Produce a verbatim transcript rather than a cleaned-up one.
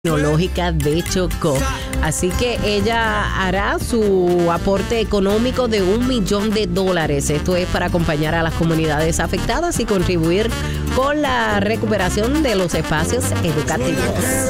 Tecnológica de Chocó. Así que ella hará su aporte económico de un millón de dólares. Esto es para acompañar a las comunidades afectadas y contribuir con la recuperación de los espacios educativos.